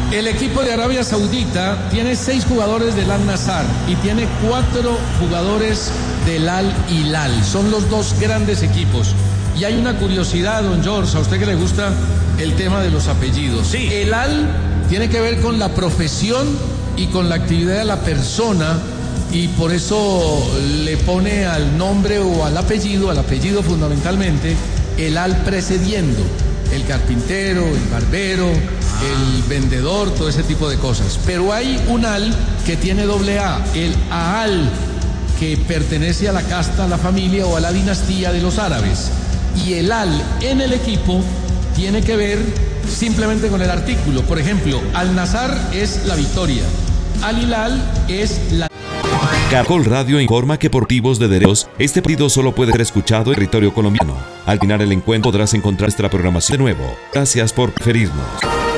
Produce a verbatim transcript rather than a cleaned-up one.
El equipo de Arabia Saudita tiene seis jugadores del Al-Nassr y tiene cuatro jugadores del Al-Hilal. Son los dos grandes equipos. Y hay una curiosidad, don George, a usted que le gusta el tema de los apellidos. Sí. El Al tiene que ver con la profesión y con la actividad de la persona, y por eso le pone al nombre o al apellido, al apellido fundamentalmente, el Al precediendo. El carpintero, el barbero, ah. el vendedor, todo ese tipo de cosas. Pero hay un Al que tiene doble A, el Aal, que pertenece a la casta, a la familia o a la dinastía de los árabes. Y el Al en el equipo tiene que ver simplemente con el artículo. Por ejemplo, Al-Nassr es la victoria, Al-Hilal es la... Caracol Radio informa que por motivos de derechos, este partido solo puede ser escuchado en territorio colombiano. Al final el encuentro podrás encontrar nuestra programación de nuevo. Gracias por preferirnos.